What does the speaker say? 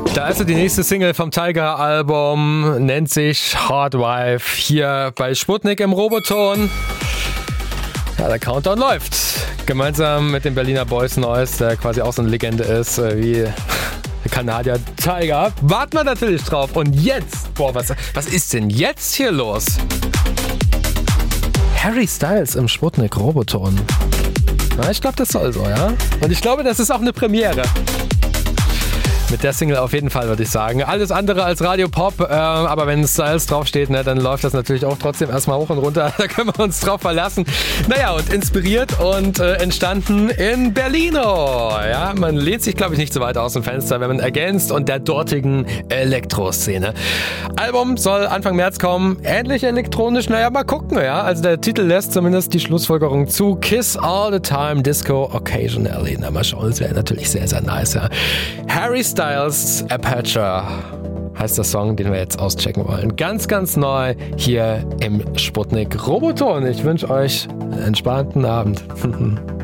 Da ist die nächste Single vom Tiger-Album, nennt sich Hard Wife, hier bei Sputnik im Roboton. Ja, der Countdown läuft. Gemeinsam mit dem Berliner Boys Noise, der quasi auch so eine Legende ist, wie der Kanadier Tiger. Warten wir natürlich drauf. Und jetzt, was ist denn jetzt hier los? Harry Styles im Sputnik Roboton. Na, ich glaube, das soll so, ja? Und ich glaube, das ist auch eine Premiere. Mit der Single auf jeden Fall, würde ich sagen. Alles andere als Radio-Pop, aber wenn Styles draufsteht, ne, dann läuft das natürlich auch trotzdem erstmal hoch und runter. Da können wir uns drauf verlassen. Naja, und inspiriert und entstanden in Berlino. Ja, man lehnt sich, glaube ich, nicht so weit aus dem Fenster, wenn man ergänzt und der dortigen Elektroszene. Album soll Anfang März kommen. Ähnlich elektronisch, naja, mal gucken, ja. Also der Titel lässt zumindest die Schlussfolgerung zu. Kiss all the time, Disco occasionally. Na, mal schauen, das wäre natürlich sehr, sehr nice, ja. Harry Styles, Aperture heißt der Song, den wir jetzt auschecken wollen. Ganz, ganz neu hier im Sputnik Roboton. Ich wünsche euch einen entspannten Abend.